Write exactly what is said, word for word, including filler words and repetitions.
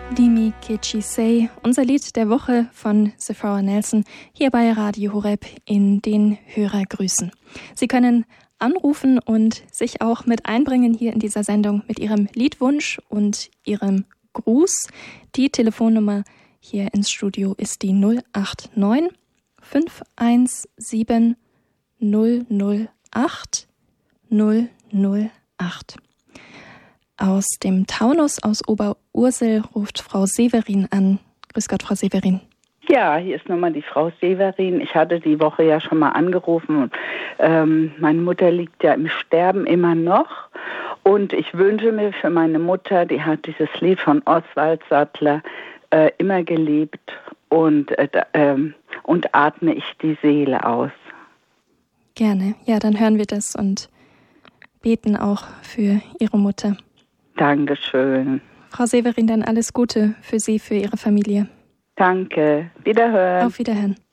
Dimi Kechisei, unser Lied der Woche von Sephora Nelson, hier bei Radio Horeb in den Hörergrüßen. Sie können anrufen und sich auch mit einbringen hier in dieser Sendung mit Ihrem Liedwunsch und Ihrem Gruß. Die Telefonnummer hier ins Studio ist die null acht neun fünf eins sieben null null acht null null acht. Aus dem Taunus aus Oberursel ruft Frau Severin an. Grüß Gott, Frau Severin. Ja, hier ist nochmal die Frau Severin. Ich hatte die Woche ja schon mal angerufen. Und, ähm, meine Mutter liegt ja im Sterben immer noch. Und ich wünsche mir für meine Mutter, die hat dieses Lied von Oswald Sattler äh, immer geliebt. Und, äh, äh, und atme ich die Seele aus. Gerne. Ja, dann hören wir das und beten auch für Ihre Mutter. Dankeschön. Frau Severin, dann alles Gute für Sie, für Ihre Familie. Danke. Wiederhören. Auf Wiederhören.